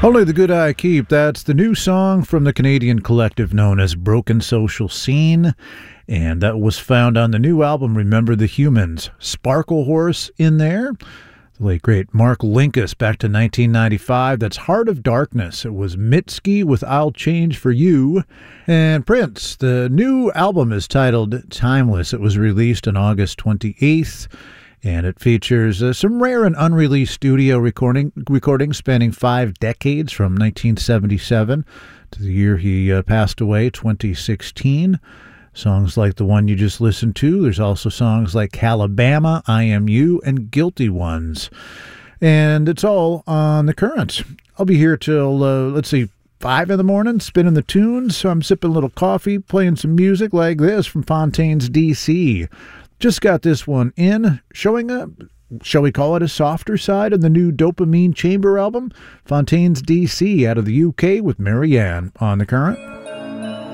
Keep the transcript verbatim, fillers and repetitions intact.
Only the Good I Keep. That's the new song from the Canadian collective known as Broken Social Scene. And that was found on the new album, Remember the Humans. Sparkle Horse in there. The late, great Mark Linkous back to nineteen ninety-five. That's Heart of Darkness. It was Mitski with I'll Change for You. And Prince, the new album is titled Timeless. It was released on August twenty-eighth. And it features uh, some rare and unreleased studio recording recordings spanning five decades from nineteen seventy-seven to the year he uh, passed away, twenty sixteen. Songs like the one you just listened to. There's also songs like Alabama, I Am You, and Guilty Ones. And it's all on The Current. I'll be here till, uh, let's see, five in the morning, spinning the tunes. So I'm sipping a little coffee, playing some music like this from Fontaines, D C Just got this one in, showing up, shall we call it a softer side of the new Dopamine Chamber album? Fontaines, D C out of the U K with Marianne on The Current.